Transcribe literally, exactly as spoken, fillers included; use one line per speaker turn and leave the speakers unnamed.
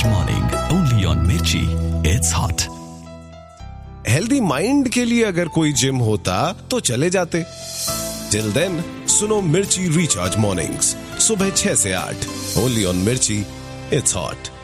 Morning only on मिर्ची, it's hot.
Healthy mind के लिए अगर कोई जिम होता तो चले जाते। टिल देन सुनो मिर्ची रिचार्ज मॉर्निंग्स सुबह छह से आठ ओनली ऑन मिर्ची, इट्स हॉट।